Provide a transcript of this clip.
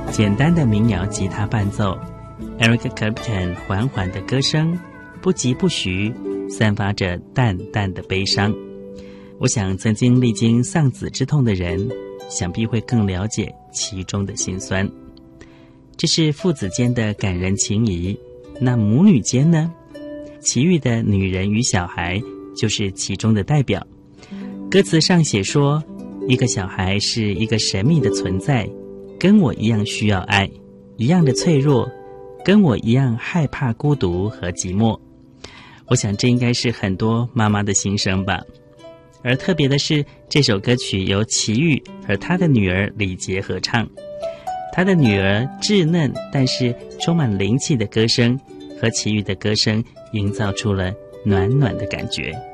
简单的民谣吉他伴奏， Eric Clapton 缓缓的歌声，不疾不徐，散发着淡淡的悲伤。我想曾经历经丧子之痛的人，想必会更了解其中的辛酸。这是父子间的感人情谊，那母女间呢？其余的女人与小孩就是其中的代表。歌词上写说，一个小孩是一个神秘的存在，跟我一样需要爱，一样的脆弱，跟我一样害怕孤独和寂寞。我想这应该是很多妈妈的心声吧。而特别的是，这首歌曲由齐豫和他的女儿李洁合唱。他的女儿稚嫩但是充满灵气的歌声和齐豫的歌声，营造出了暖暖的感觉。